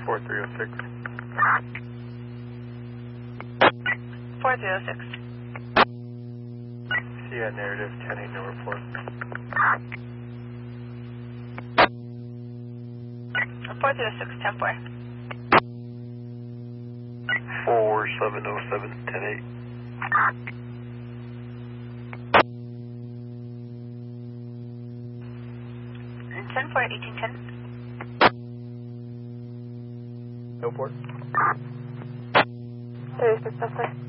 4306. 406. See you at narrative 10-8, no report. 406, 10-4. 4707, 10-8. And 10-4, 1810. No port. 36,